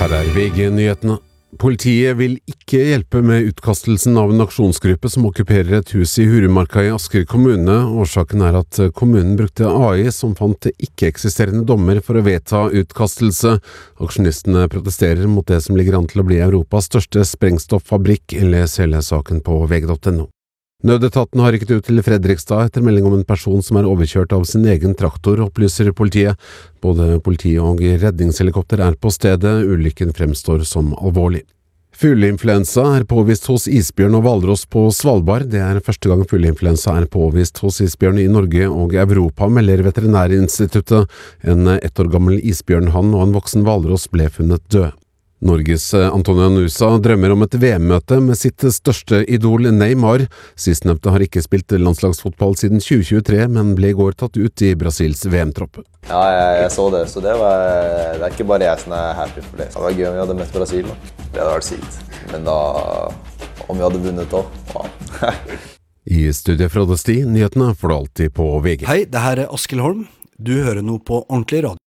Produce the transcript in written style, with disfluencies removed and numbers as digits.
Her VG-nyhetene. Politiet vil ikke hjelpe med utkastelsen av en aksjonsgruppe som okkuperer et hus i Hurumarka i Asker kommune. Årsaken at kommunen brukte AI som fant ikke-eksisterende dommer for å vedta utkastelse. Aksjonistene protesterer mot det som ligger an til å bli Europas største sprengstoffabrikk. Les hele saken på vg.no. Nødetaten har rykket ut til Fredrikstad etter melding om en person som overkjørt av sin egen traktor, opplyser politiet. Både politi og redningshelikopter på stedet. Ulykken fremstår som alvorlig. Fugleinfluensa påvist hos isbjørn og hvalross på Svalbard. Det første gang fugleinfluensa påvist hos isbjørn i Norge og Europa, melder Veterinærinstituttet. En 1 år gammel isbjørnhann og en voksen hvalross ble funnet død. Norges Antonio Nusa drømmer om et VM-møte med sitt største idol Neymar. Sistnevnte har ikke spilt landslagsfotball siden 2023, men ble i går tatt ut i Brasils VM-tropp. Ja, jeg så det, så det er ikke bare jeg som happy for det. Det var gøy om vi hadde møtt Brasil. Det hadde vært sykt. Men da, om vi hadde vunnet også, wow. I studiet fra Desti, nyhetene får du alltid på VG. Hei, det her Askild Holm. Du hører nå på Ordentlig Radio.